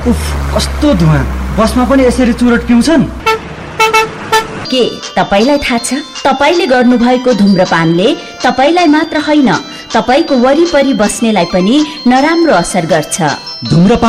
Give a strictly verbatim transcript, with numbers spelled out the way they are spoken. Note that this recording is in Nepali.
उफ, कस्तो धुवाँ। बसमा पनि यसरी चुरोट पिउँछन्? के तपाईलाई थाहा छ, तपाईले गर्नुभएको धुम्रपानले तपाईलाई मात्र होइन, तपाईको वरिपरि बस्नेलाई पनि नराम्रो असर गर्छ। धुम्रपान